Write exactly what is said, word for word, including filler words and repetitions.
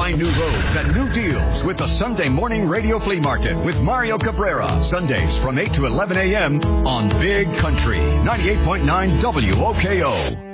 Find new roads and new deals with the Sunday Morning Radio Flea Market with Mario Cabrera. Sundays from eight to eleven a.m. on Big Country ninety-eight point nine W O K O.